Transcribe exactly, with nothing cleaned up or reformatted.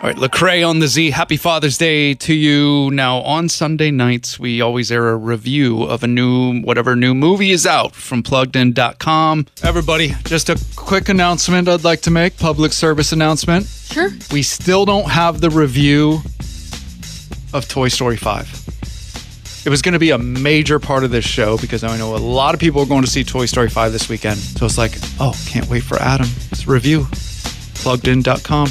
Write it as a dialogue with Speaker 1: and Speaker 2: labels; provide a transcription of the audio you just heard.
Speaker 1: All right, Lecrae on the Z. Happy Father's Day to you. Now, on Sunday nights, we always air a review of a new, whatever new movie is out from plugged in dot com.
Speaker 2: Everybody, just a quick announcement I'd like to make, public service announcement.
Speaker 3: Sure.
Speaker 2: We still don't have the review of Toy Story five. It was going to be a major part of this show because I know a lot of people are going to see Toy Story five this weekend. So it's like, oh, can't wait for Adam's review. plugged in dot com.